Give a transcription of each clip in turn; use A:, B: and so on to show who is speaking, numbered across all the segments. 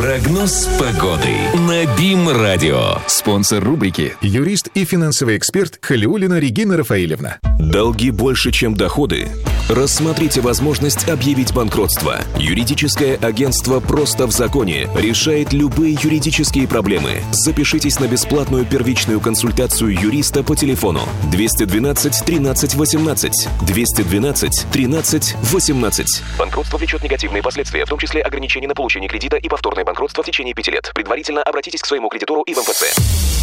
A: Прогноз погоды на БИМ-радио.
B: Спонсор рубрики — юрист и финансовый эксперт Халиуллина Регина Рафаэлевна.
A: Долги больше, чем доходы? Рассмотрите возможность объявить банкротство. Юридическое агентство «Просто в законе» решает любые юридические проблемы. Запишитесь на бесплатную первичную консультацию юриста по телефону 212 13 18. 212 13 18.
C: Банкротство влечет негативные последствия, в том числе ограничения на получение кредита и повторное банкротство в течение 5 лет. Предварительно обратитесь к своему кредитору и в МФЦ.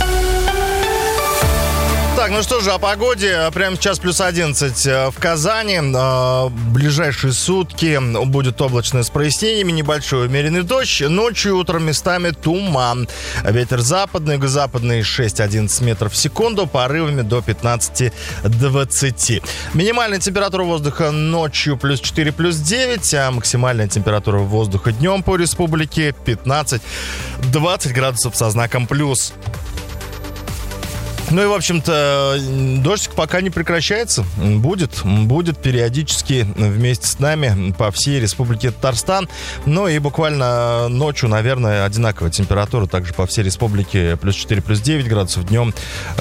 D: Так, ну что же, о погоде. Прямо сейчас плюс 11 в Казани. Ближайшие сутки будет облачно с прояснениями, небольшой умеренный дождь. Ночью и утром местами туман. Ветер западный, юго-западный 6-11 метров в секунду, порывами до 15-20. Минимальная температура воздуха ночью плюс 4, плюс 9, а максимальная температура воздуха днем по республике 15-20 градусов со знаком плюс. Ну и, в общем-то, дождик пока не прекращается. Будет периодически вместе с нами по всей республике Татарстан. Ну и буквально ночью, наверное, одинаковая температура. Также по всей республике плюс 4, плюс 9 градусов. Днем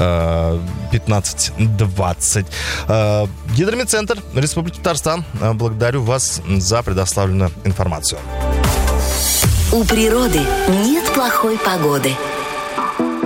D: 15-20. Гидрометцентр Республики Татарстан. Благодарю вас за предоставленную информацию.
E: У природы нет плохой погоды.